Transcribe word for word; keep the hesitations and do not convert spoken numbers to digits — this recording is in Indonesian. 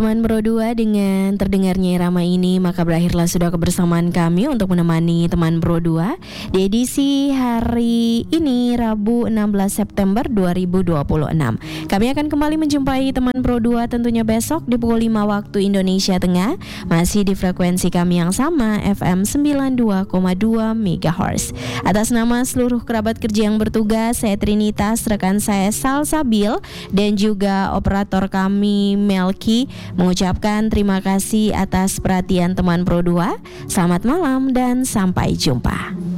Teman Pro dua, dengan terdengarnya irama ini maka berakhirlah sudah kebersamaan kami untuk menemani Teman Pro dua di edisi hari ini Rabu enam belas September dua ribu dua puluh enam. Kami akan kembali menjumpai Teman Pro dua tentunya besok di pukul lima waktu Indonesia Tengah, masih di frekuensi kami yang sama F M sembilan puluh dua koma dua megahertz. Atas nama seluruh kerabat kerja yang bertugas, saya Trinitas, rekan saya Salsabil, dan juga operator kami Melki mengucapkan terima kasih atas perhatian Teman Pro dua. Selamat malam dan sampai jumpa.